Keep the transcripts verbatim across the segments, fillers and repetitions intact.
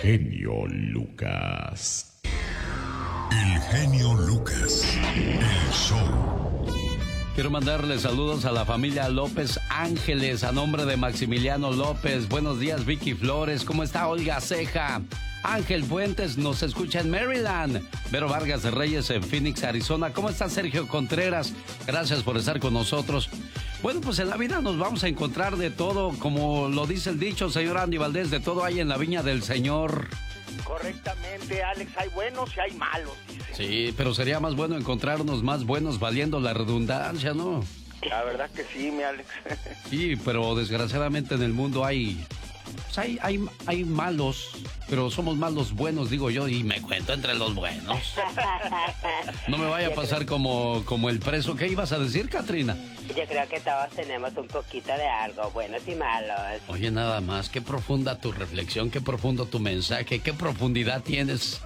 genio Lucas. El genio Lucas, el show. Quiero mandarle saludos a la familia López Ángeles, a nombre de Maximiliano López. Buenos días, Vicky Flores. ¿Cómo está Olga Ceja? Ángel Fuentes nos escucha en Maryland. Vero Vargas de Reyes en Phoenix, Arizona. ¿Cómo está Sergio Contreras? Gracias por estar con nosotros. Bueno, pues en la vida nos vamos a encontrar de todo, como lo dice el dicho, señor Andy Valdés, de todo hay en la viña del Señor. Correctamente, Alex, hay buenos y hay malos, dice. Sí, pero sería más bueno encontrarnos más buenos valiendo la redundancia, ¿no? La verdad que sí, mi Alex. Sí, pero desgraciadamente en el mundo hay... Pues hay, hay, hay malos, pero somos más los buenos, digo yo, y me cuento entre los buenos. No me vaya a pasar como, como el preso. ¿Qué ibas a decir, Katrina? Yo creo que todos tenemos un poquito de algo, buenos y malos. Oye, nada más, qué profunda tu reflexión, qué profundo tu mensaje, qué profundidad tienes.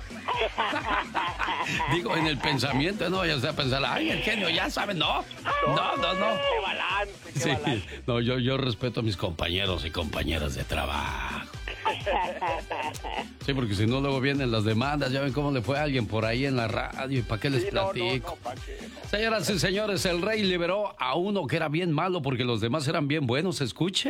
Digo, en el pensamiento, no vayas a pensar, ay, el genio, ya saben, no, no, no, no. Qué balance, qué Sí, balance. no, yo, yo respeto a mis compañeros y compañeras de trabajo. Sí, porque si no, luego vienen las demandas. Ya ven cómo le fue a alguien por ahí en la radio. ¿Y para qué les Sí, no, platico? no, no, ¿pa' qué? No. Señoras y señores, el rey liberó a uno que era bien malo porque los demás eran bien buenos. Escuche.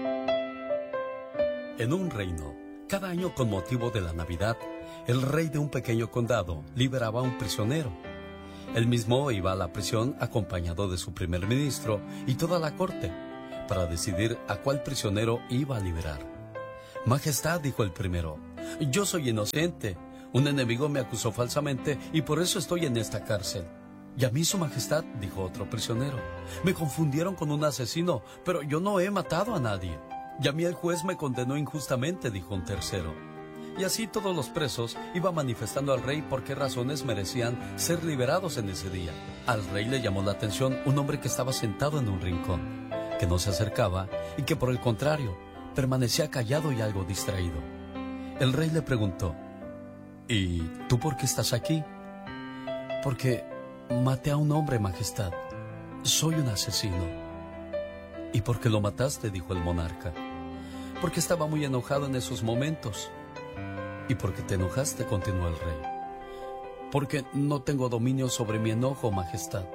En un reino, cada año con motivo de la Navidad, el rey de un pequeño condado liberaba a un prisionero. Él mismo iba a la prisión acompañado de su primer ministro y toda la corte para decidir a cuál prisionero iba a liberar. Majestad, dijo el primero, yo soy inocente. Un enemigo me acusó falsamente y por eso estoy en esta cárcel. Y a mí, su majestad, dijo otro prisionero, me confundieron con un asesino, pero yo no he matado a nadie. Y a mí el juez me condenó injustamente, dijo un tercero. Y así todos los presos iban manifestando al rey por qué razones merecían ser liberados en ese día. Al rey le llamó la atención un hombre que estaba sentado en un rincón, que no se acercaba y que por el contrario permanecía callado y algo distraído. El rey le preguntó, ¿y tú por qué estás aquí? Porque maté a un hombre, majestad. Soy un asesino. ¿Y por qué lo mataste?, dijo el monarca. Porque estaba muy enojado en esos momentos. ¿Y por qué te enojaste?, continuó el rey. Porque no tengo dominio sobre mi enojo, majestad.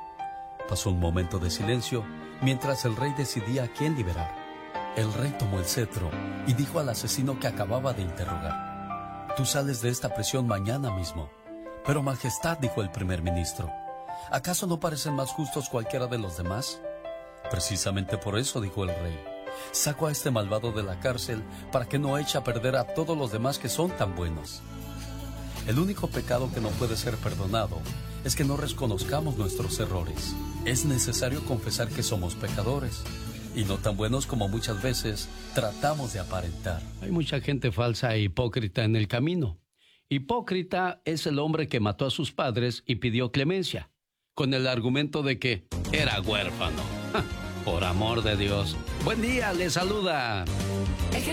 Pasó un momento de silencio mientras el rey decidía a quién liberar. El rey tomó el cetro y dijo al asesino que acababa de interrogar, tú sales de esta prisión mañana mismo. Pero majestad, dijo el primer ministro, ¿acaso no parecen más justos cualquiera de los demás? Precisamente por eso, dijo el rey, saco a este malvado de la cárcel para que no eche a perder a todos los demás que son tan buenos. El único pecado que no puede ser perdonado es que no reconozcamos nuestros errores. Es necesario confesar que somos pecadores y no tan buenos como muchas veces tratamos de aparentar. Hay mucha gente falsa e hipócrita en el camino. Hipócrita es el hombre que mató a sus padres y pidió clemencia, con el argumento de que era huérfano. ¡Ja! Por amor de Dios. Buen día, le saluda